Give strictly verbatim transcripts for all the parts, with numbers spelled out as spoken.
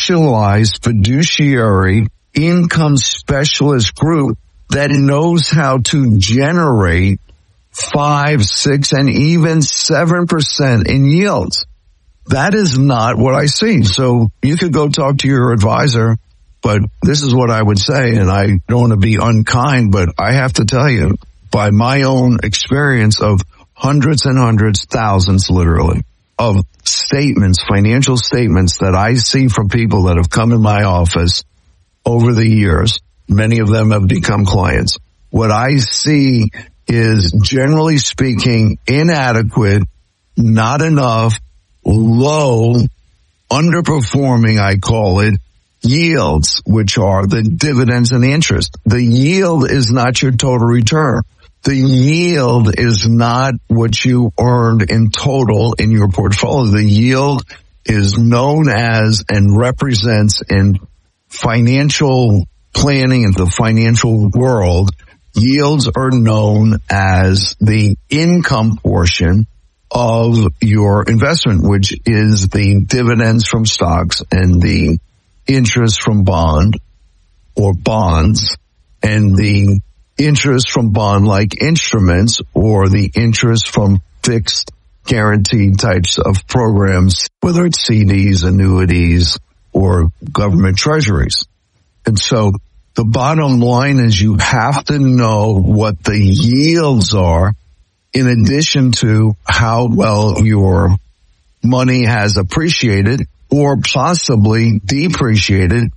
specialized fiduciary income specialist group that knows how to generate five, six, and even seven percent in yields. That is not what I see. So you could go talk to your advisor, but this is what I would say, and I don't want to be unkind, but I have to tell you, by my own experience of hundreds and hundreds, thousands literally, of statements, financial statements that I see from people that have come in my office over the years, many of them have become clients. What I see is, generally speaking, inadequate, not enough, low, underperforming, I call it, yields, which are the dividends and the interest. The yield is not your total return. The yield is not what you earned in total in your portfolio. The yield is known as and represents in financial planning in the financial world, yields are known as the income portion of your investment, which is the dividends from stocks and the interest from bond or bonds and the interest from bond-like instruments or the interest from fixed guaranteed types of programs, whether it's C Ds, annuities, or government treasuries. And so the bottom line is you have to know what the yields are in addition to how well your money has appreciated or possibly depreciated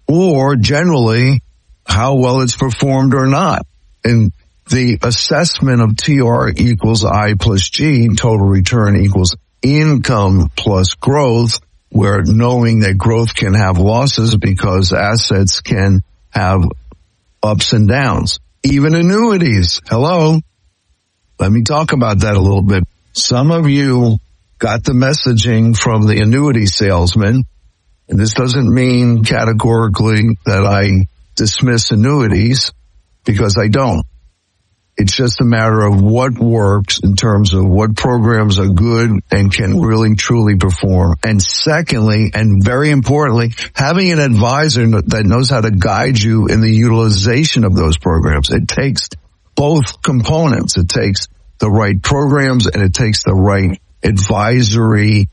or generally how well it's performed or not. And the assessment of T R equals I plus G, total return equals income plus growth, where knowing that growth can have losses because assets can have ups and downs. Even annuities. Hello. Let me talk about that a little bit. Some of you got the messaging from the annuity salesman, and this doesn't mean categorically that I dismiss annuities, because I don't. It's just a matter of what works in terms of what programs are good and can really truly perform. And secondly, and very importantly, having an advisor that knows how to guide you in the utilization of those programs. It takes both components. It takes the right programs and it takes the right advisory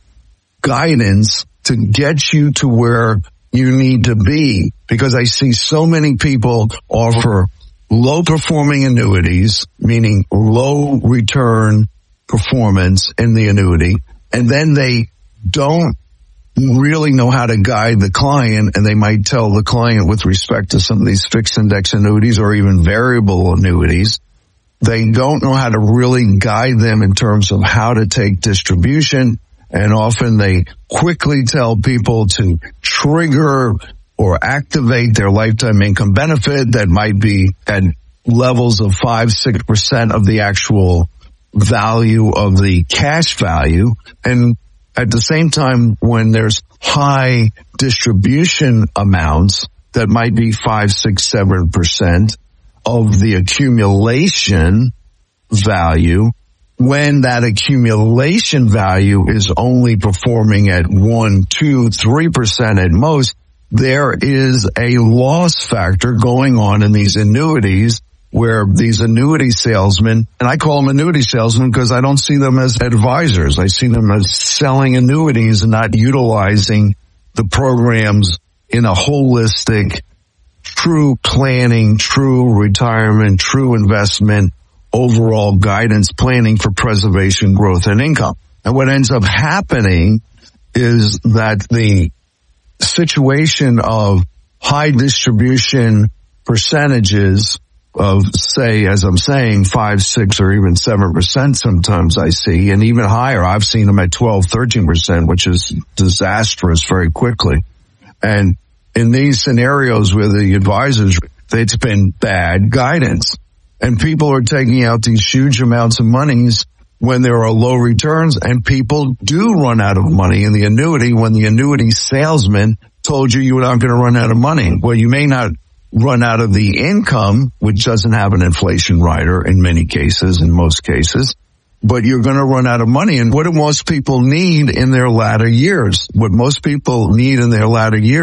guidance to get you to where you need to be. Because I see so many people offer low performing annuities, meaning low return performance in the annuity, and then they don't really know how to guide the client, and they might tell the client with respect to some of these fixed index annuities or even variable annuities, they don't know how to really guide them in terms of how to take distribution, and often they quickly tell people to trigger or activate their lifetime income benefit that might be at levels of five, six percent of the actual value of the cash value. And at the same time, when there's high distribution amounts that might be five, six, seven percent of the accumulation value, when that accumulation value is only performing at one, two, three percent at most, there is a loss factor going on in these annuities where these annuity salesmen, and I call them annuity salesmen because I don't see them as advisors. I see them as selling annuities and not utilizing the programs in a holistic, true planning, true retirement, true investment, overall guidance planning for preservation, growth, and income. And what ends up happening is that the situation of high distribution percentages of, say, as I'm saying, five, six, or even seven percent sometimes I see, and even higher. I've seen them at twelve, thirteen percent, which is disastrous very quickly. And in these scenarios where the advisors, it's been bad guidance. And people are taking out these huge amounts of monies when there are low returns, and people do run out of money in the annuity when the annuity salesman told you you were not going to run out of money. Well, you may not run out of the income, which doesn't have an inflation rider in many cases, in most cases, but you're going to run out of money. And what do most people need in their latter years? What most people need in their latter years